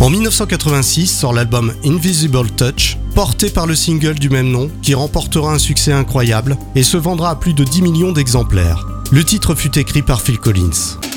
En 1986 sort l'album Invisible Touch, porté par le single du même nom, qui remportera un succès incroyable et se vendra à plus de 10 millions d'exemplaires. Le titre fut écrit par Phil Collins.